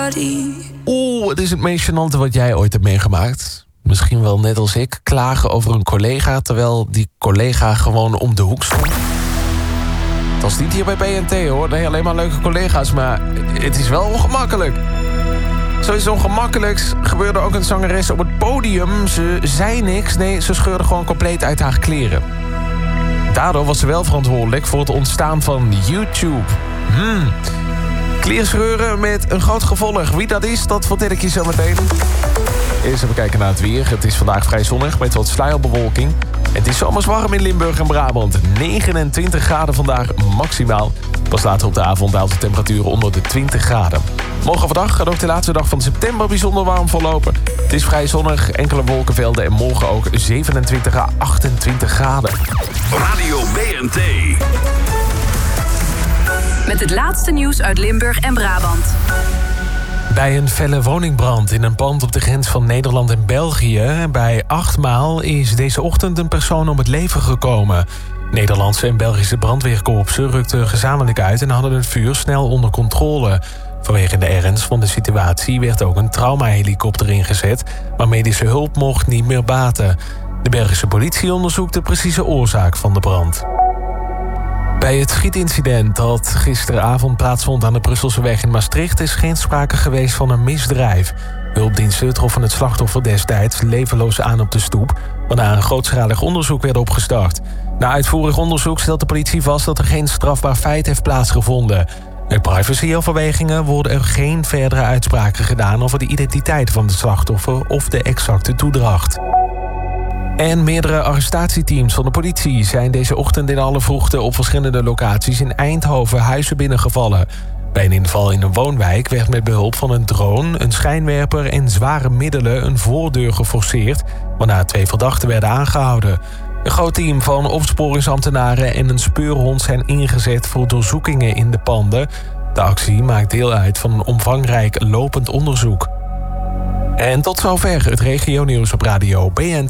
body. Het is het meest gênante wat jij ooit hebt meegemaakt. Misschien wel net als ik, klagen over een collega, terwijl die collega gewoon om de hoek stond. Het was niet hier bij BNT hoor, nee, alleen maar leuke collega's, maar het is wel ongemakkelijk. Zoiets ongemakkelijks gebeurde ook een zangeres op het podium. Ze zei niks, nee, ze scheurde gewoon compleet uit haar kleren. Daardoor was ze wel verantwoordelijk voor het ontstaan van YouTube. Kleerscheuren met een groot gevolg. Wie dat is, dat vertel ik je zo meteen. Eerst even kijken naar het weer. Het is vandaag vrij zonnig met wat sluierbewolking. Het is zomers warm in Limburg en Brabant. 29 graden vandaag maximaal. Pas later op de avond daalt de temperatuur onder de 20 graden. Morgen overdag gaat ook de laatste dag van september bijzonder warm verlopen. Het is vrij zonnig, enkele wolkenvelden en morgen ook 27 à 28 graden. Radio BNT. Met het laatste nieuws uit Limburg en Brabant. Bij een felle woningbrand in een pand op de grens van Nederland en België... bij 8 Maal is deze ochtend een persoon om het leven gekomen. Nederlandse en Belgische brandweerkorpsen rukten gezamenlijk uit... en hadden het vuur snel onder controle. Vanwege de ernst van de situatie werd ook een traumahelikopter ingezet... maar medische hulp mocht niet meer baten. De Belgische politie onderzoekt de precieze oorzaak van de brand. Bij het schietincident dat gisteravond plaatsvond aan de Brusselseweg in Maastricht... is geen sprake geweest van een misdrijf. Hulpdiensten troffen het slachtoffer destijds levenloos aan op de stoep... waarna een grootschalig onderzoek werd opgestart. Na uitvoerig onderzoek stelt de politie vast dat er geen strafbaar feit heeft plaatsgevonden. Uit privacyoverwegingen worden er geen verdere uitspraken gedaan... over de identiteit van de slachtoffer of de exacte toedracht. En meerdere arrestatieteams van de politie zijn deze ochtend in alle vroegte... op verschillende locaties in Eindhoven huizen binnengevallen. Bij een inval in een woonwijk werd met behulp van een drone... een schijnwerper en zware middelen een voordeur geforceerd... waarna 2 verdachten werden aangehouden. Een groot team van opsporingsambtenaren en een speurhond... zijn ingezet voor doorzoekingen in de panden. De actie maakt deel uit van een omvangrijk lopend onderzoek. En tot zover het regionieuws op Radio BNT.